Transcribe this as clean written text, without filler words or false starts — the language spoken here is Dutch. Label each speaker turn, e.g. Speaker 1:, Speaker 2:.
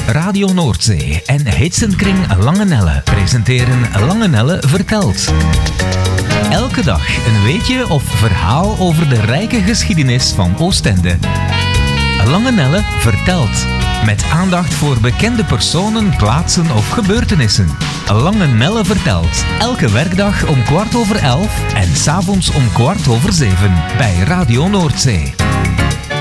Speaker 1: Radio Noordzee en Hitsenkring Langenelle presenteren Langenelle vertelt. Elke dag een weetje of verhaal over de rijke geschiedenis van Oostende. Langenelle vertelt. Met aandacht voor bekende personen, plaatsen of gebeurtenissen. Langenelle vertelt. Elke werkdag om 11:15 en 's avonds om 7:15 bij Radio Noordzee.